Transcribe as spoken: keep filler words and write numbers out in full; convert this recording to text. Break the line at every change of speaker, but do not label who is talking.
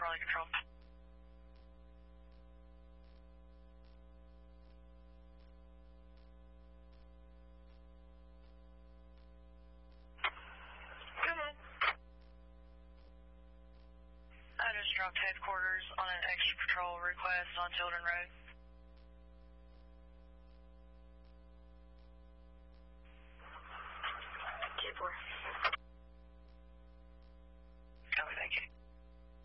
Charlie Control. Come on. I just dropped headquarters on an extra patrol request on Children Road.